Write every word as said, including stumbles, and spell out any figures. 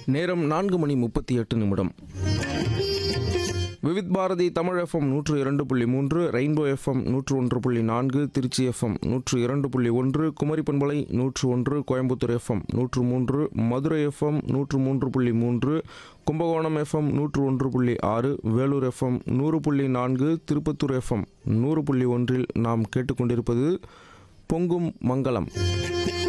நேரம் நான்கு மணி முப்பத்தி எட்டு நிமிடம். விவித் பாரதி தமிழ் எஃப்எம் நூற்று இரண்டு புள்ளி மூன்று, ரெயின்போ எஃப்எம் நூற்று ஒன்று புள்ளி நான்கு, திருச்சி எஃப்எம் நூற்று இரண்டு புள்ளி ஒன்று, குமரி பண்பலை நூற்று ஒன்று, கோயம்புத்தூர் எஃப்எம் நூற்று மூன்று, மதுரை எஃப்எம் நூற்று மூன்று புள்ளி மூன்று, கும்பகோணம் எஃப்எம் நூற்று ஒன்று புள்ளி ஆறு, வேலூர் எஃப்எம் நூறு புள்ளி நான்கு, திருப்பத்தூர் எஃப்எம் நூறு புள்ளி ஒன்றில் நாம் கேட்டுக்கொண்டிருப்பது பொங்கும் மங்களம்.